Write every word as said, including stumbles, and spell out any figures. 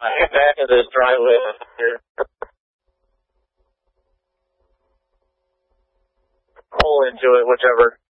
I get back to this driveway here. Pull into it, whichever.